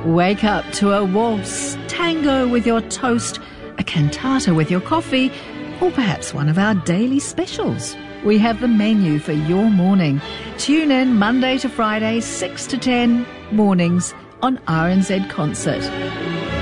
Wake up to a waltz, tango with your toast, a cantata with your coffee, or perhaps one of our daily specials. We have the menu for your morning. Tune in Monday to Friday, 6 to 10 mornings on RNZ Concert.